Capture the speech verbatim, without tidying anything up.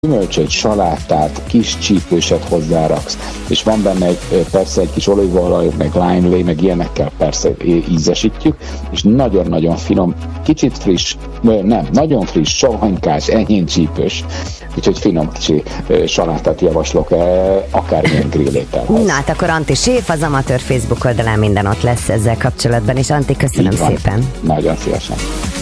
gyümölcsöt, salátát, kis csípőset hozzáraksz, és van benne egy, persze egy kis olívaolaj, meg lime, meg ilyenekkel persze ízesítjük, és nagyon-nagyon finom, kicsit friss, nem, nagyon friss, sohonykás, enyhén csípős, úgyhogy finom kicsi salátát javaslok akármilyen grillételhez. Na hát akkor Antti Séf, az Amatőr Facebook oldalán minden ott lesz ezzel kapcsolatban, és Antti, köszönöm szépen. Nagyon szívesen.